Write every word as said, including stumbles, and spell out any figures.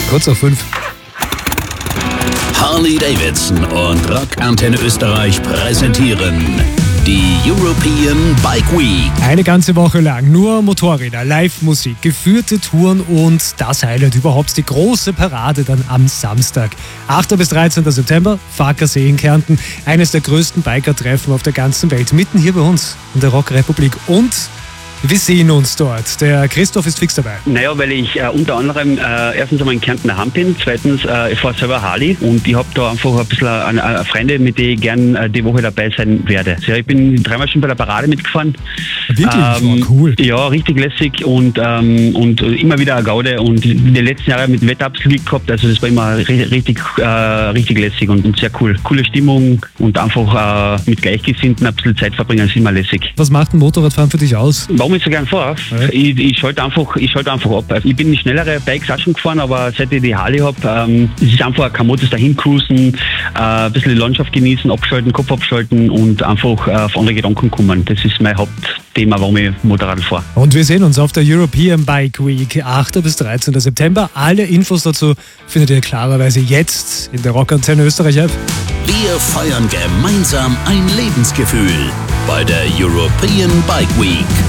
Kurz auf fünf. Harley-Davidson und Rock Antenne Österreich präsentieren die European Bike Week. Eine ganze Woche lang nur Motorräder, Live-Musik, geführte Touren und das Highlight überhaupt, die große Parade dann am Samstag. achter bis dreizehnten September, Farkasee in Kärnten, eines der größten Biker-Treffen auf der ganzen Welt, mitten hier bei uns in der Rockrepublik. Und wir sehen uns dort. Der Christoph ist fix dabei. Naja, weil ich äh, unter anderem äh, erstens einmal in Kärnten daheim bin, zweitens äh, ich fahre selber Harley und ich habe da einfach ein bisschen eine, eine Freunde, mit denen ich gern äh, die Woche dabei sein werde. Ja, ich bin dreimal schon bei der Parade mitgefahren. Wirklich? Ähm, oh, cool. Ja, richtig lässig und, ähm, und immer wieder eine Gaude und die letzten Jahre mit Wetterabschluss gehabt, also das war immer richtig, äh, richtig lässig und, und sehr cool. Coole Stimmung und einfach äh, mit Gleichgesinnten ein bisschen Zeit verbringen, ist immer lässig. Was macht ein Motorradfahren für dich aus? Warum ich so gern fahre? Ja. Ich, ich schalte einfach, ich schalte einfach ab. Ich bin schnellere Bikes auch schon gefahren, aber seit ich die Harley habe, ähm, es ist einfach ein Kamotes dahin cruisen, äh, ein bisschen die Landschaft genießen, abschalten, Kopf abschalten und einfach äh, auf andere Gedanken kommen. Das ist mein Hauptthema, warum ich Motorrad fahre. Und wir sehen uns auf der European Bike Week, achter bis dreizehnten September. Alle Infos dazu findet ihr klarerweise jetzt in der Rock Antenne Österreich App. Wir feiern gemeinsam ein Lebensgefühl bei der European Bike Week.